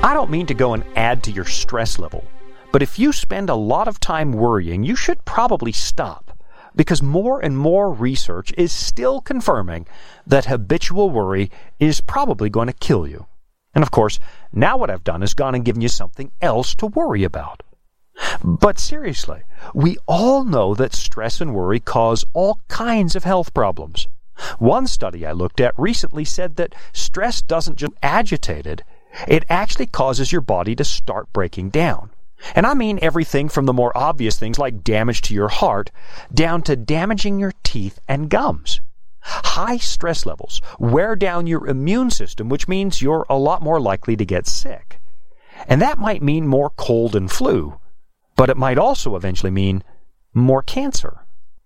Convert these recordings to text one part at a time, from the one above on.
I don't mean to go and add to your stress level, but if you spend a lot of time worrying, you should probably stop, because more and more research is still confirming that habitual worry is probably going to kill you. And of course, now what I've done is gone and given you something else to worry about. But seriously, we all know that stress and worry cause all kinds of health problems. One study I looked at recently said that stress doesn't just agitated, it actually causes your body to start breaking down. And I mean everything from the more obvious things like damage to your heart down to damaging your teeth and gums. High stress levels wear down your immune system, which means you're a lot more likely to get sick. And that might mean more cold and flu, but it might also eventually mean more cancer.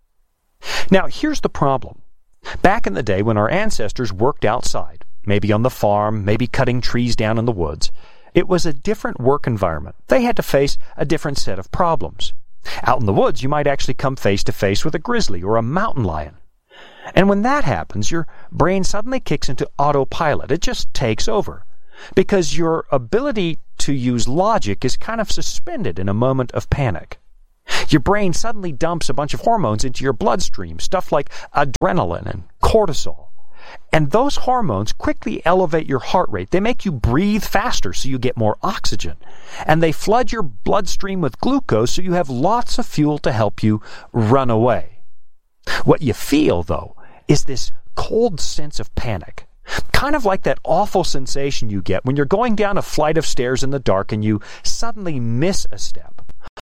Now, here's the problem. Back in the day when our ancestors worked outside, maybe on the farm, maybe cutting trees down in the woods, it was a different work environment. They had to face a different set of problems. Out in the woods, you might actually come face to face with a grizzly or a mountain lion. And when that happens, your brain suddenly kicks into autopilot. It just takes over, because your ability to use logic is kind of suspended in a moment of panic. Your brain suddenly dumps a bunch of hormones into your bloodstream, stuff like adrenaline and cortisol. And those hormones quickly elevate your heart rate. They make you breathe faster so you get more oxygen. And they flood your bloodstream with glucose so you have lots of fuel to help you run away. What you feel, though, is this cold sense of panic. Kind of like that awful sensation you get when you're going down a flight of stairs in the dark and you suddenly miss a step.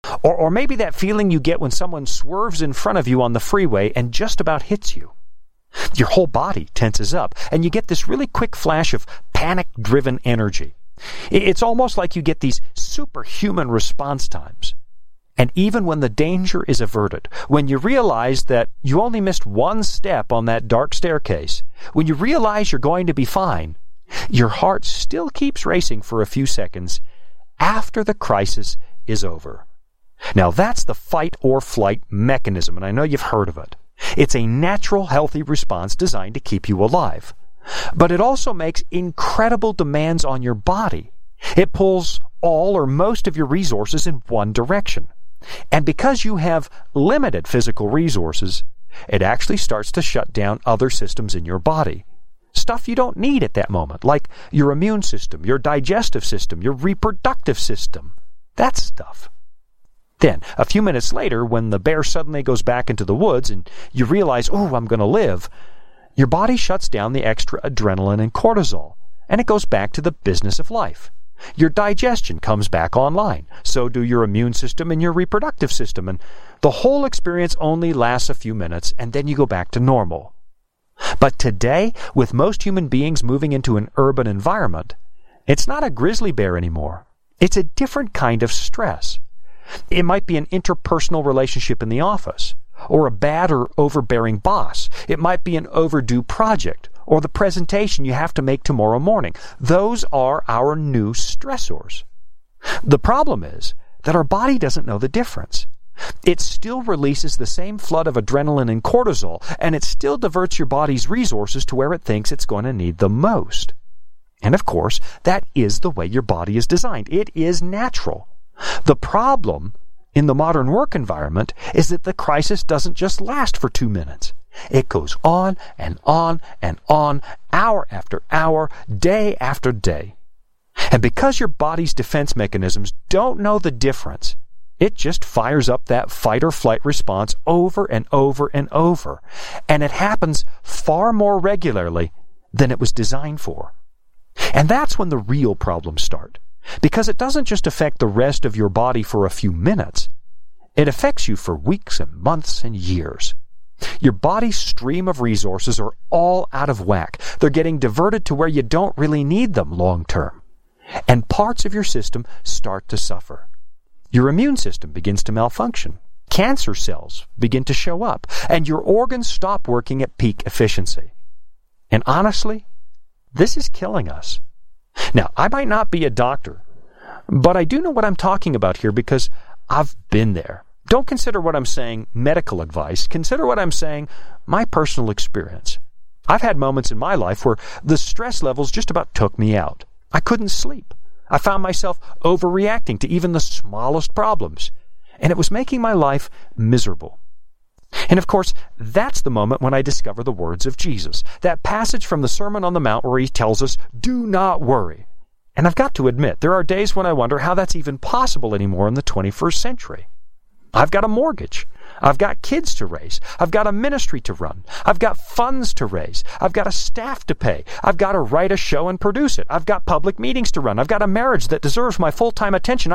Or maybe that feeling you get when someone swerves in front of you on the freeway and just about hits you. Your whole body tenses up, and you get this really quick flash of panic-driven energy. It's almost like you get these superhuman response times. And even when the danger is averted, when you realize that you only missed one step on that dark staircase, when you realize you're going to be fine, your heart still keeps racing for a few seconds after the crisis is over. Now that's the fight or flight mechanism, and I know you've heard of it. It's a natural, healthy response designed to keep you alive. But it also makes incredible demands on your body. It pulls all or most of your resources in one direction. And because you have limited physical resources, it actually starts to shut down other systems in your body. Stuff you don't need at that moment, like your immune system, your digestive system, your reproductive system. That stuff. Then, a few minutes later, when the bear suddenly goes back into the woods and you realize, oh, I'm going to live, your body shuts down the extra adrenaline and cortisol, and it goes back to the business of life. Your digestion comes back online. So do your immune system and your reproductive system. And the whole experience only lasts a few minutes, and then you go back to normal. But today, with most human beings moving into an urban environment, it's not a grizzly bear anymore. It's a different kind of stress. It might be an interpersonal relationship in the office, or a bad or overbearing boss. It might be an overdue project, or the presentation you have to make tomorrow morning. Those are our new stressors. The problem is that our body doesn't know the difference. It still releases the same flood of adrenaline and cortisol, and it still diverts your body's resources to where it thinks it's going to need the most. And of course, that is the way your body is designed. It is natural. The problem in the modern work environment is that the crisis doesn't just last for 2 minutes. It goes on and on and on, hour after hour, day after day. And because your body's defense mechanisms don't know the difference, it just fires up that fight or flight response over and over and over. And it happens far more regularly than it was designed for. And that's when the real problems start. Because it doesn't just affect the rest of your body for a few minutes. It affects you for weeks and months and years. Your body's stream of resources are all out of whack. They're getting diverted to where you don't really need them long term. And parts of your system start to suffer. Your immune system begins to malfunction. Cancer cells begin to show up. And your organs stop working at peak efficiency. And honestly, this is killing us. Now, I might not be a doctor, but I do know what I'm talking about here because I've been there. Don't consider what I'm saying medical advice. Consider what I'm saying my personal experience. I've had moments in my life where the stress levels just about took me out. I couldn't sleep. I found myself overreacting to even the smallest problems, and it was making my life miserable. And of course, that's the moment when I discover the words of Jesus, that passage from the Sermon on the Mount where he tells us, do not worry. And I've got to admit, there are days when I wonder how that's even possible anymore in the 21st century. I've got a mortgage. I've got kids to raise. I've got a ministry to run. I've got funds to raise. I've got a staff to pay. I've got to write a show and produce it. I've got public meetings to run. I've got a marriage that deserves my full-time attention.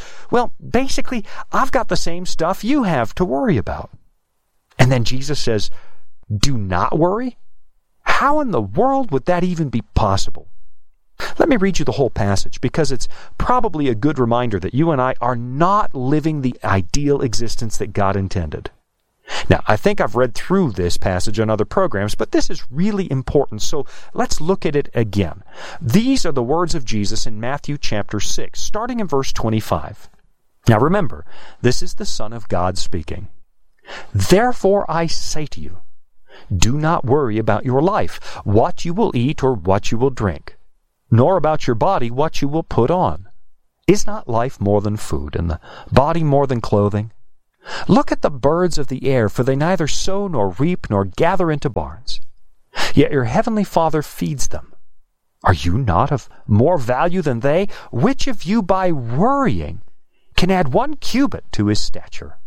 Basically, I've got the same stuff you have to worry about. And then Jesus says, do not worry? How in the world would that even be possible? Let me read you the whole passage, because it's probably a good reminder that you and I are not living the ideal existence that God intended. Now, I think I've read through this passage on other programs, but this is really important, so let's look at it again. These are the words of Jesus in Matthew chapter 6, starting in verse 25. Now remember, this is the Son of God speaking. Therefore I say to you, do not worry about your life, what you will eat or what you will drink, nor about your body what you will put on. Is not life more than food, and the body more than clothing? Look at the birds of the air, for they neither sow nor reap nor gather into barns. Yet your heavenly Father feeds them. Are you not of more value than they? Which of you by worrying can add 1 cubit to his stature?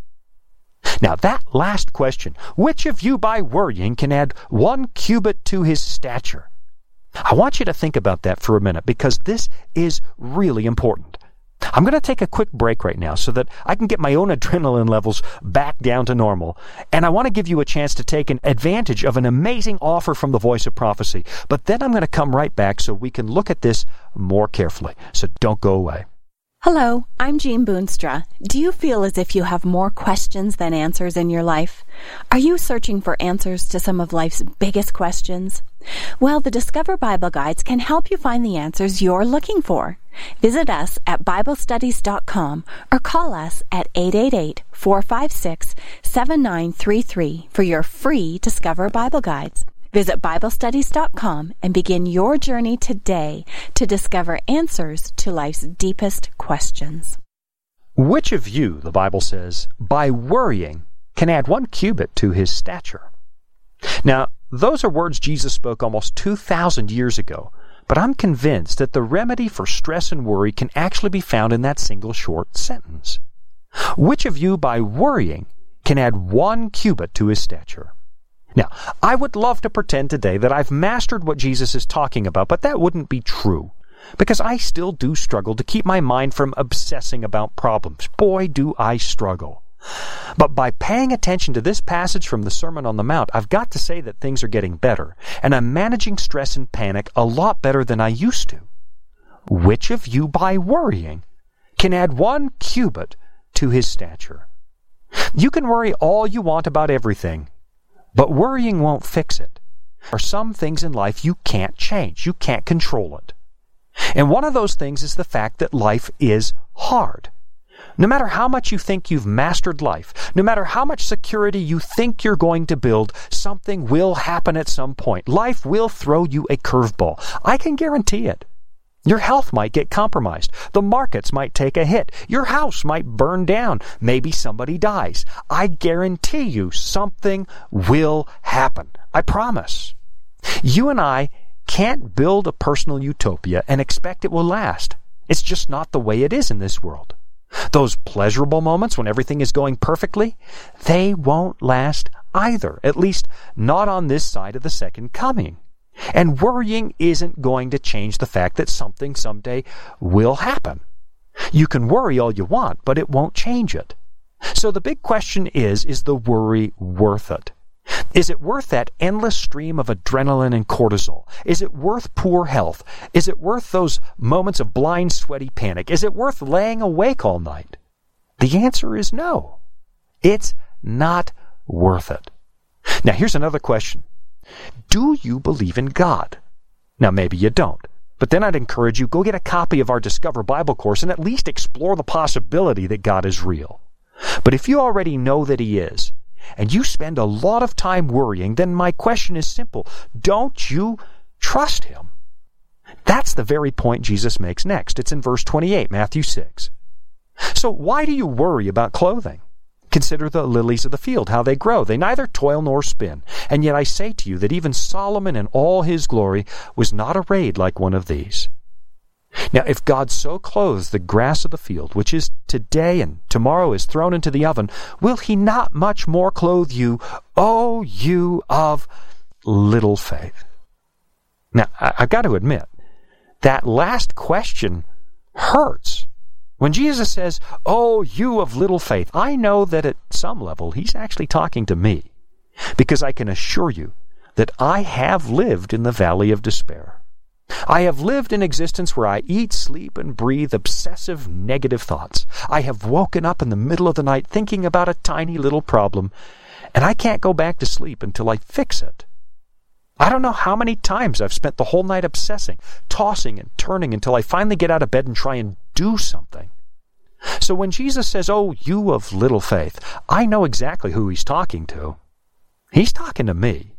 Now that last question, which of you by worrying can add 1 cubit to his stature? I want you to think about that for a minute, because this is really important. I'm going to take a quick break right now so that I can get my own adrenaline levels back down to normal. And I want to give you a chance to take an advantage of an amazing offer from the Voice of Prophecy. But then I'm going to come right back so we can look at this more carefully. So don't go away. Hello, I'm Jean Boonstra. Do you feel as if you have more questions than answers in your life? Are you searching for answers to some of life's biggest questions? Well, the Discover Bible Guides can help you find the answers you're looking for. Visit us at BibleStudies.com or call us at 888-456-7933 for your free Discover Bible Guides. Visit BibleStudies.com and begin your journey today to discover answers to life's deepest questions. Which of you, the Bible says, by worrying can add 1 cubit to his stature? Now, those are words Jesus spoke almost 2,000 years ago, but I'm convinced that the remedy for stress and worry can actually be found in that single short sentence. Which of you by worrying can add 1 cubit to his stature? Now, I would love to pretend today that I've mastered what Jesus is talking about, but that wouldn't be true, because I still do struggle to keep my mind from obsessing about problems. Boy, do I struggle. But by paying attention to this passage from the Sermon on the Mount, I've got to say that things are getting better, and I'm managing stress and panic a lot better than I used to. Which of you by worrying can add 1 cubit to his stature? You can worry all you want about everything, but worrying won't fix it. There are some things in life you can't change. You can't control it. And one of those things is the fact that life is hard. No matter how much you think you've mastered life, no matter how much security you think you're going to build, something will happen at some point. Life will throw you a curveball. I can guarantee it. Your health might get compromised. The markets might take a hit. Your house might burn down. Maybe somebody dies. I guarantee you something will happen. I promise. You and I can't build a personal utopia and expect it will last. It's just not the way it is in this world. Those pleasurable moments when everything is going perfectly, they won't last either, at least not on this side of the second coming. And worrying isn't going to change the fact that something someday will happen. You can worry all you want, but it won't change it. So the big question is the worry worth it? Is it worth that endless stream of adrenaline and cortisol? Is it worth poor health? Is it worth those moments of blind, sweaty panic? Is it worth laying awake all night? The answer is no. It's not worth it. Now here's another question. Do you believe in God? Now maybe you don't, but then I'd encourage you, go get a copy of our Discover Bible course and at least explore the possibility that God is real. But if you already know that He is, and you spend a lot of time worrying, then my question is simple. Don't you trust Him? That's the very point Jesus makes next. It's in verse 28, Matthew 6. So why do you worry about clothing? Consider the lilies of the field, how they grow. They neither toil nor spin. And yet I say to you that even Solomon in all his glory was not arrayed like one of these. Now, if God so clothes the grass of the field, which is today and tomorrow is thrown into the oven, will he not much more clothe you, O you of little faith? Now, I've got to admit, that last question hurts. When Jesus says, "Oh, you of little faith," I know that at some level he's actually talking to me, because I can assure you that I have lived in the valley of despair. I have lived an existence where I eat, sleep, and breathe obsessive negative thoughts. I have woken up in the middle of the night thinking about a tiny little problem, and I can't go back to sleep until I fix it. I don't know how many times I've spent the whole night obsessing, tossing and turning until I finally get out of bed and try and do something. So when Jesus says, "Oh, you of little faith," I know exactly who he's talking to. He's talking to me.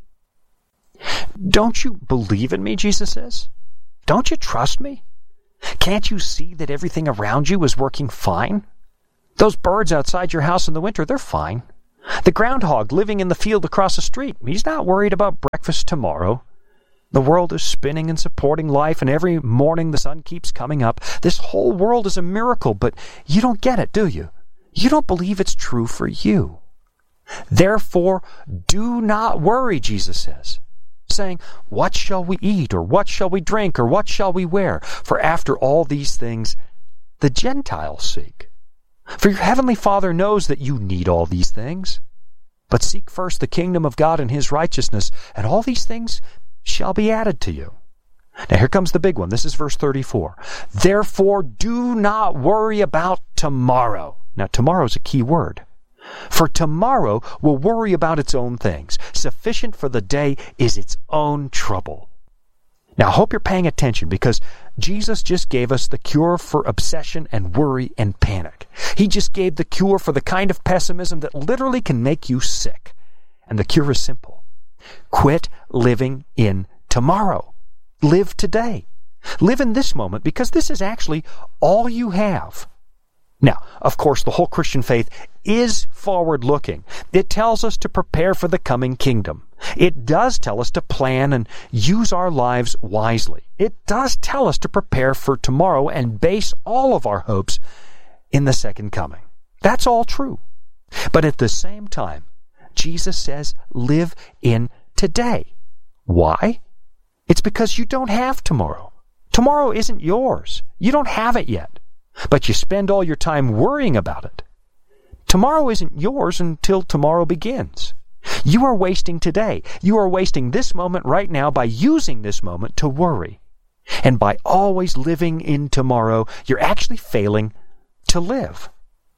Don't you believe in me, Jesus says? Don't you trust me? Can't you see that everything around you is working fine? Those birds outside your house in the winter, they're fine. The groundhog living in the field across the street, he's not worried about breakfast tomorrow. The world is spinning and supporting life, and every morning the sun keeps coming up. This whole world is a miracle, but you don't get it, do you? You don't believe it's true for you. Therefore, do not worry, Jesus says, saying, "What shall we eat, or what shall we drink, or what shall we wear? For after all these things the Gentiles seek. For your heavenly Father knows that you need all these things. But seek first the kingdom of God and his righteousness, and all these things shall be added to you." Now here comes the big one. This is verse 34. "Therefore do not worry about tomorrow." Now tomorrow is a key word. "For tomorrow will worry about its own things. Sufficient for the day is its own trouble." Now I hope you're paying attention, because Jesus just gave us the cure for obsession and worry and panic. He just gave the cure for the kind of pessimism that literally can make you sick. And the cure is simple. Quit living in tomorrow. Live today. Live in this moment, because this is actually all you have. Now, of course, the whole Christian faith is forward-looking. It tells us to prepare for the coming kingdom. It does tell us to plan and use our lives wisely. It does tell us to prepare for tomorrow and base all of our hopes in the second coming. That's all true. But at the same time, Jesus says, live in today. Why? It's because you don't have tomorrow. Tomorrow isn't yours. You don't have it yet. But you spend all your time worrying about it. Tomorrow isn't yours until tomorrow begins. You are wasting today. You are wasting this moment right now by using this moment to worry. And by always living in tomorrow, you're actually failing to live.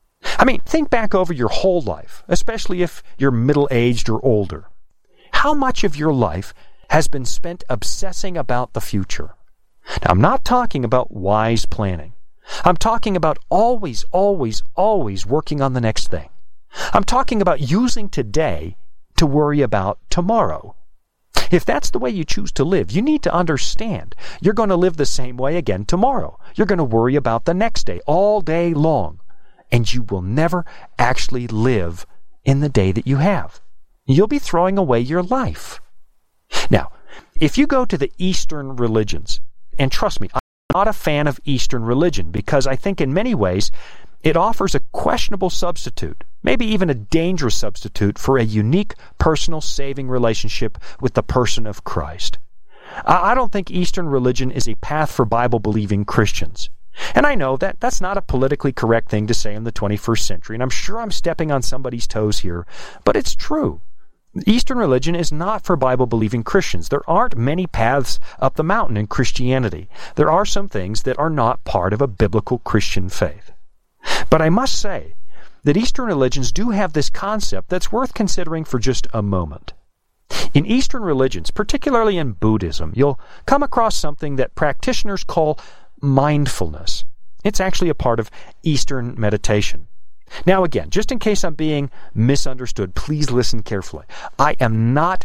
I mean, think back over your whole life, especially if you're middle-aged or older. How much of your life has been spent obsessing about the future? Now, I'm not talking about wise planning. I'm talking about always working on the next thing. I'm talking about using today to worry about tomorrow. If that's the way you choose to live, you need to understand you're going to live the same way again tomorrow. You're going to worry about the next day all day long, and you will never actually live in the day that you have. You'll be throwing away your life. Now, if you go to the Eastern religions, and trust me, I'm not a fan of Eastern religion because I think in many ways it offers a questionable substitute, maybe even a dangerous substitute for a unique personal saving relationship with the person of Christ. I don't think Eastern religion is a path for Bible-believing Christians. And I know that that's not a politically correct thing to say in the 21st century, and I'm sure I'm stepping on somebody's toes here, but it's true. Eastern religion is not for Bible-believing Christians. There aren't many paths up the mountain in Christianity. There are some things that are not part of a biblical Christian faith. But I must say that Eastern religions do have this concept that's worth considering for just a moment. In Eastern religions, particularly in Buddhism, you'll come across something that practitioners call mindfulness. It's actually a part of Eastern meditation. Now again, just in case I'm being misunderstood, please listen carefully. I am not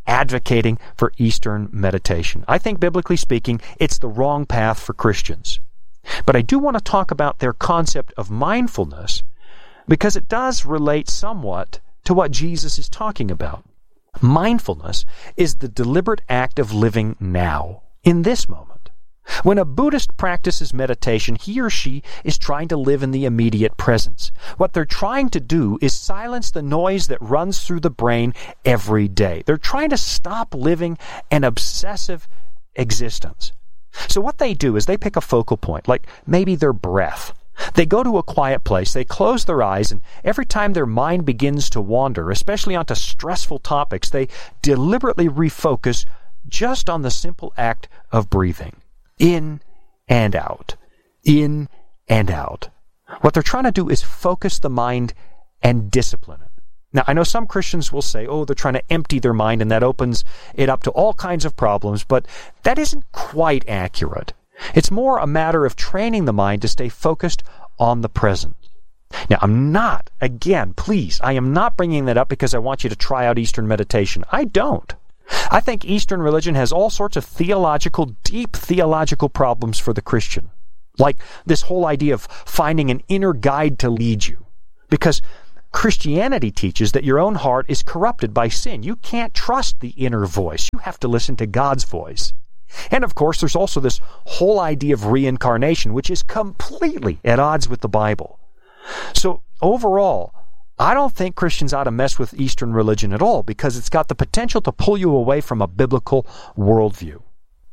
advocating for Eastern meditation. I think, biblically speaking, it's the wrong path for Christians. But I do want to talk about their concept of mindfulness because it does relate somewhat to what Jesus is talking about. Mindfulness is the deliberate act of living now, in this moment. When a Buddhist practices meditation, he or she is trying to live in the immediate presence. What they're trying to do is silence the noise that runs through the brain every day. They're trying to stop living an obsessive existence. So what they do is they pick a focal point, like maybe their breath. They go to a quiet place, they close their eyes, and every time their mind begins to wander, especially onto stressful topics, they deliberately refocus just on the simple act of breathing. In and out. In and out. What they're trying to do is focus the mind and discipline it. Now, I know some Christians will say, they're trying to empty their mind and that opens it up to all kinds of problems, but that isn't quite accurate. It's more a matter of training the mind to stay focused on the present. Now, I am not bringing that up because I want you to try out Eastern meditation. I don't. I think Eastern religion has all sorts of deep theological problems for the Christian. Like this whole idea of finding an inner guide to lead you. Because Christianity teaches that your own heart is corrupted by sin. You can't trust the inner voice. You have to listen to God's voice. And of course, there's also this whole idea of reincarnation, which is completely at odds with the Bible. So overall, I don't think Christians ought to mess with Eastern religion at all because it's got the potential to pull you away from a biblical worldview.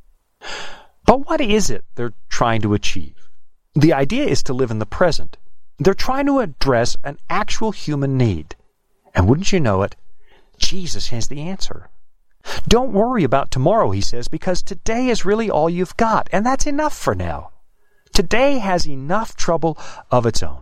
But what is it they're trying to achieve? The idea is to live in the present. They're trying to address an actual human need. And wouldn't you know it, Jesus has the answer. Don't worry about tomorrow, he says, because today is really all you've got, and that's enough for now. Today has enough trouble of its own.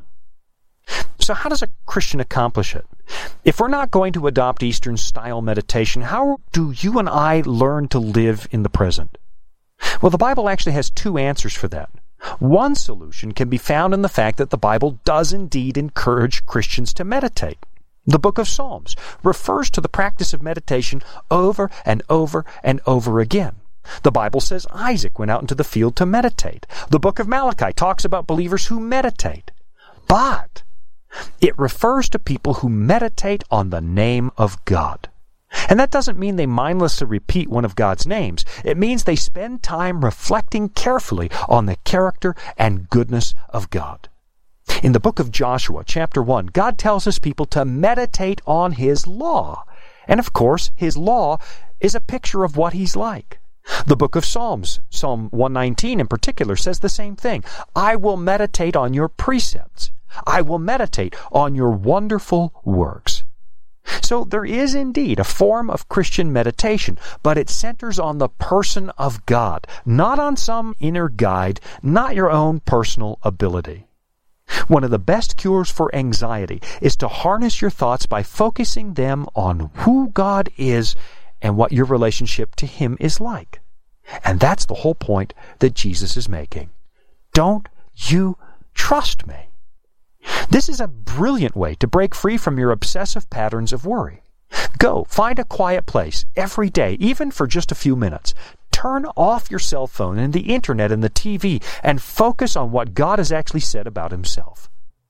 So how does a Christian accomplish it? If we're not going to adopt Eastern style meditation, how do you and I learn to live in the present? Well, the Bible actually has two answers for that. One solution can be found in the fact that the Bible does indeed encourage Christians to meditate. The book of Psalms refers to the practice of meditation over and over and over again. The Bible says Isaac went out into the field to meditate. The book of Malachi talks about believers who meditate. But it refers to people who meditate on the name of God. And that doesn't mean they mindlessly repeat one of God's names. It means they spend time reflecting carefully on the character and goodness of God. In the book of Joshua, chapter 1, God tells his people to meditate on his law. And of course, his law is a picture of what he's like. The book of Psalms, Psalm 119 in particular, says the same thing. I will meditate on your precepts. I will meditate on your wonderful works. So there is indeed a form of Christian meditation, but it centers on the person of God, not on some inner guide, not your own personal ability. One of the best cures for anxiety is to harness your thoughts by focusing them on who God is and what your relationship to Him is like. And that's the whole point that Jesus is making. Don't you trust me? This is a brilliant way to break free from your obsessive patterns of worry. Go, find a quiet place every day, even for just a few minutes. Turn off your cell phone and the internet and the TV and focus on what God has actually said about Himself.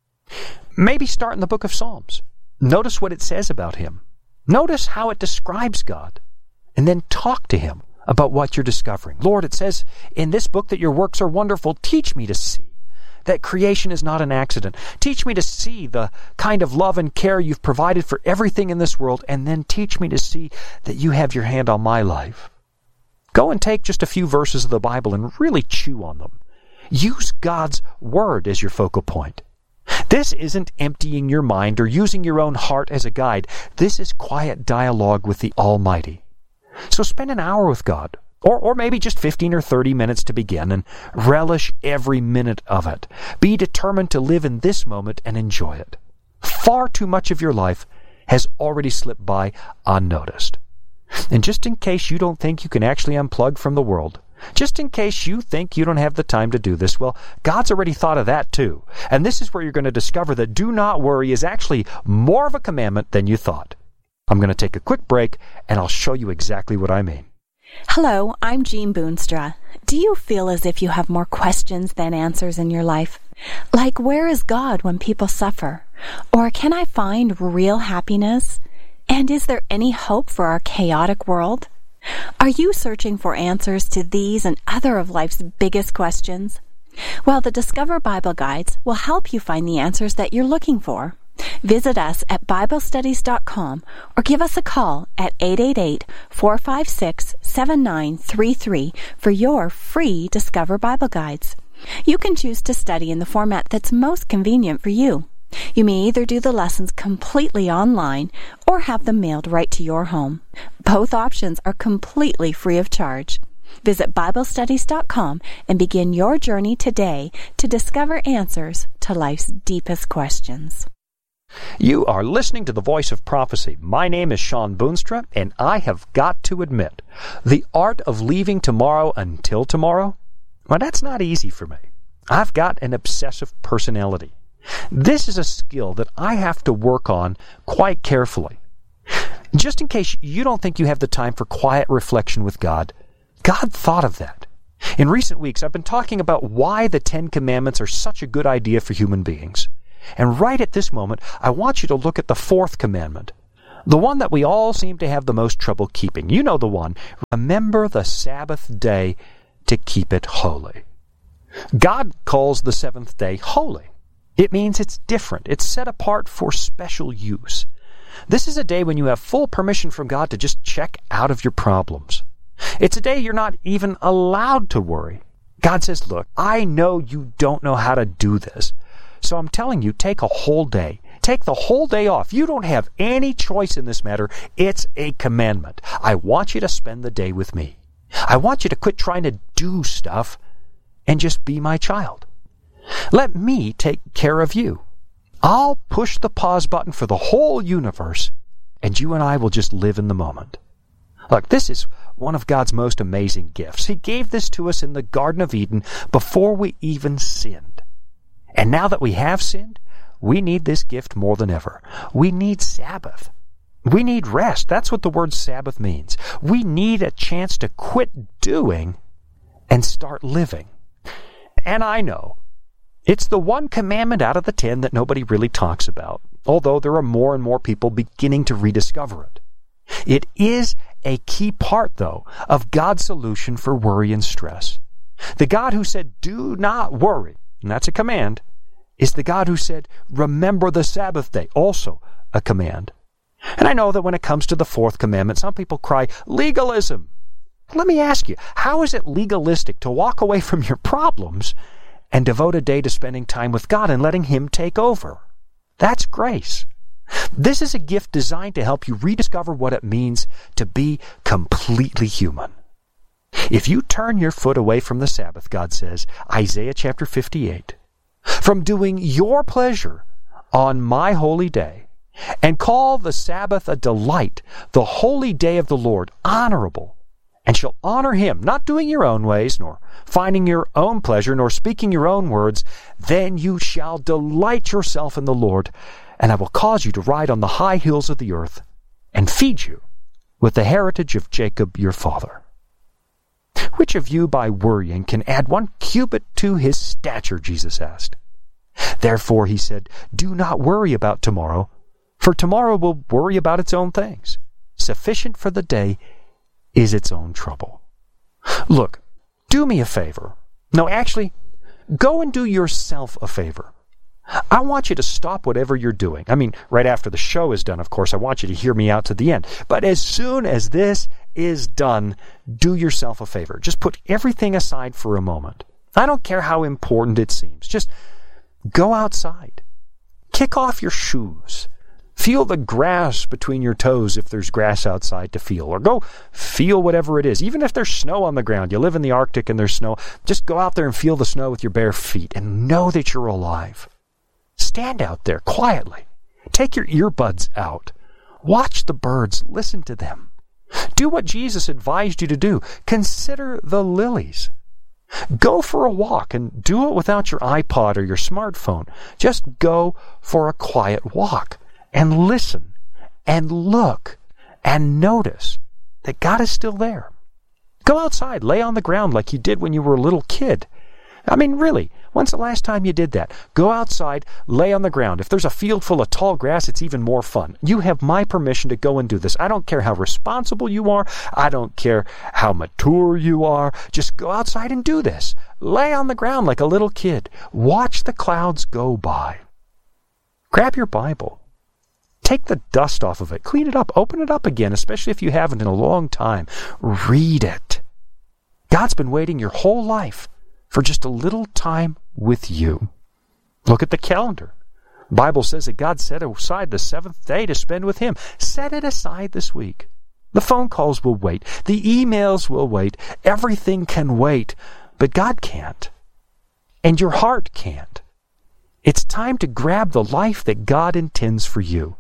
Maybe start in the book of Psalms. Notice what it says about Him. Notice how it describes God. And then talk to Him about what you're discovering. Lord, it says in this book that your works are wonderful. Teach me to see that creation is not an accident. Teach me to see the kind of love and care you've provided for everything in this world, and then teach me to see that you have your hand on my life. Go and take just a few verses of the Bible and really chew on them. Use God's Word as your focal point. This isn't emptying your mind or using your own heart as a guide. This is quiet dialogue with the Almighty. So spend an hour with God, or maybe just 15 or 30 minutes to begin, and relish every minute of it. Be determined to live in this moment and enjoy it. Far too much of your life has already slipped by unnoticed. And just in case you don't think you can actually unplug from the world, just in case you think you don't have the time to do this, well, God's already thought of that too. And this is where you're going to discover that do not worry is actually more of a commandment than you thought. I'm going to take a quick break, and I'll show you exactly what I mean. Hello, I'm Jean Boonstra. Do you feel as if you have more questions than answers in your life? Like, where is God when people suffer? Or can I find real happiness? And is there any hope for our chaotic world? Are you searching for answers to these and other of life's biggest questions? Well, the Discover Bible Guides will help you find the answers that you're looking for. Visit us at BibleStudies.com or give us a call at 888-456-7933 for your free Discover Bible Guides. You can choose to study in the format that's most convenient for you. You may either do the lessons completely online or have them mailed right to your home. Both options are completely free of charge. Visit BibleStudies.com and begin your journey today to discover answers to life's deepest questions. You are listening to The Voice of Prophecy. My name is Sean Boonstra, and I have got to admit, the art of leaving tomorrow until tomorrow, well, that's not easy for me. I've got an obsessive personality. This is a skill that I have to work on quite carefully. Just in case you don't think you have the time for quiet reflection with God, God thought of that. In recent weeks, I've been talking about why the Ten Commandments are such a good idea for human beings. And right at this moment, I want you to look at the fourth commandment, the one that we all seem to have the most trouble keeping. You know the one. Remember the Sabbath day to keep it holy. God calls the seventh day holy. It means it's different. It's set apart for special use. This is a day when you have full permission from God to just check out of your problems. It's a day you're not even allowed to worry. God says, look, I know you don't know how to do this. So I'm telling you, take a whole day. Take the whole day off. You don't have any choice in this matter. It's a commandment. I want you to spend the day with me. I want you to quit trying to do stuff and just be my child. Let me take care of you. I'll push the pause button for the whole universe, and you and I will just live in the moment. Look, this is one of God's most amazing gifts. He gave this to us in the Garden of Eden before we even sinned. And now that we have sinned, we need this gift more than ever. We need Sabbath. We need rest. That's what the word Sabbath means. We need a chance to quit doing and start living. And I know it's the one commandment out of the 10 that nobody really talks about, although there are more and more people beginning to rediscover it. It is a key part, though, of God's solution for worry and stress. The God who said, do not worry, and that's a command, is the God who said, remember the Sabbath day, also a command. And I know that when it comes to the fourth commandment, some people cry, legalism. Let me ask you, how is it legalistic to walk away from your problems and devote a day to spending time with God and letting Him take over? That's grace. This is a gift designed to help you rediscover what it means to be completely human. If you turn your foot away from the Sabbath, God says, Isaiah chapter 58, from doing your pleasure on my holy day, and call the Sabbath a delight, the holy day of the Lord honorable, and shall honor Him, not doing your own ways, nor finding your own pleasure, nor speaking your own words, then you shall delight yourself in the Lord, and I will cause you to ride on the high hills of the earth, and feed you with the heritage of Jacob your father. Which of you by worrying can add 1 cubit to his stature? Jesus asked. Therefore, he said, do not worry about tomorrow, for tomorrow will worry about its own things. Sufficient for the day is its own trouble. Look, do me a favor. No, actually, go and do yourself a favor. I want you to stop whatever you're doing. I mean, right after the show is done, of course, I want you to hear me out to the end. But as soon as this is done, do yourself a favor. Just put everything aside for a moment. I don't care how important it seems. Just go outside. Kick off your shoes. Feel the grass between your toes if there's grass outside to feel. Or go feel whatever it is. Even if there's snow on the ground. You live in the Arctic and there's snow. Just go out there and feel the snow with your bare feet and know that you're alive. Stand out there quietly. Take your earbuds out. Watch the birds. Listen to them. Do what Jesus advised you to do. Consider the lilies. Go for a walk and do it without your iPod or your smartphone. Just go for a quiet walk and listen and look and notice that God is still there. Go outside, lay on the ground like you did when you were a little kid. I mean, really, when's the last time you did that? Go outside, lay on the ground. If there's a field full of tall grass, it's even more fun. You have my permission to go and do this. I don't care how responsible you are. I don't care how mature you are. Just go outside and do this. Lay on the ground like a little kid. Watch the clouds go by. Grab your Bible. Take the dust off of it. Clean it up. Open it up again, especially if you haven't in a long time. Read it. God's been waiting your whole life for just a little time with you. Look at the calendar. The Bible says that God set aside the seventh day to spend with Him. Set it aside this week. The phone calls will wait. The emails will wait. Everything can wait, but God can't. And your heart can't. It's time to grab the life that God intends for you.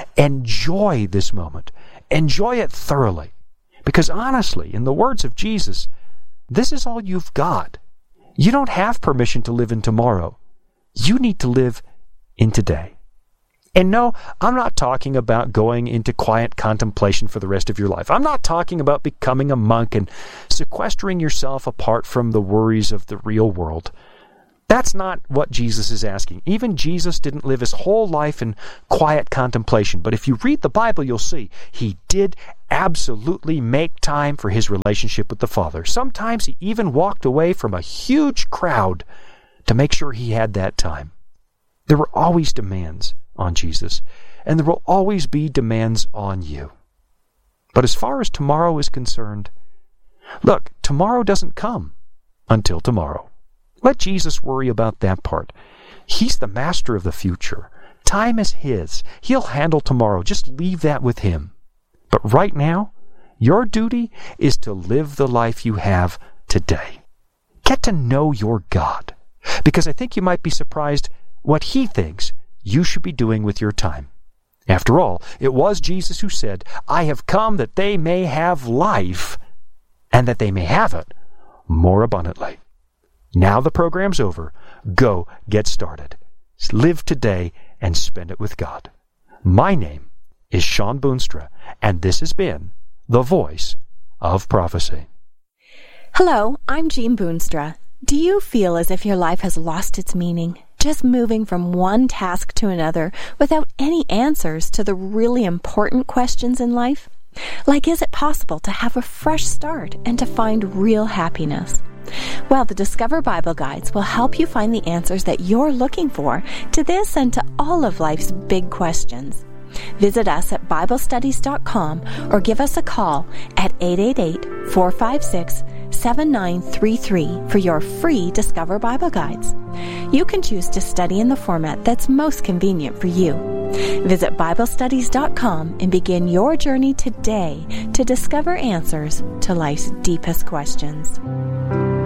Enjoy this moment. Enjoy it thoroughly. Because honestly, in the words of Jesus, this is all you've got. You don't have permission to live in tomorrow. You need to live in today. And no, I'm not talking about going into quiet contemplation for the rest of your life. I'm not talking about becoming a monk and sequestering yourself apart from the worries of the real world. That's not what Jesus is asking. Even Jesus didn't live his whole life in quiet contemplation. But if you read the Bible, you'll see he did absolutely make time for his relationship with the Father. Sometimes he even walked away from a huge crowd to make sure he had that time. There were always demands on Jesus, and there will always be demands on you. But as far as tomorrow is concerned, look, tomorrow doesn't come until tomorrow. Let Jesus worry about that part. He's the master of the future. Time is his. He'll handle tomorrow. Just leave that with him. But right now, your duty is to live the life you have today. Get to know your God, because I think you might be surprised what he thinks you should be doing with your time. After all, it was Jesus who said, "I have come that they may have life, and that they may have it more abundantly." Now the program's over. Go get started. Live today and spend it with God. My name is Sean Boonstra, and this has been The Voice of Prophecy. Hello, I'm Jean Boonstra. Do you feel as if your life has lost its meaning, just moving from one task to another without any answers to the really important questions in life? Like, is it possible to have a fresh start and to find real happiness? Well, the Discover Bible Guides will help you find the answers that you're looking for to this and to all of life's big questions. Visit us at BibleStudies.com or give us a call at 888-456-7933 for your free Discover Bible Guides. You can choose to study in the format that's most convenient for you. Visit BibleStudies.com and begin your journey today to discover answers to life's deepest questions.